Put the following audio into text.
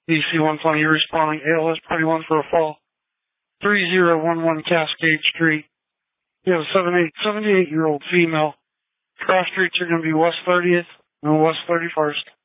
DC 120, you're responding ALS Party 1 for a fall. 3011 Cascade Street. You have a 78-year-old female. Cross streets are going to be West 30th and West 31st.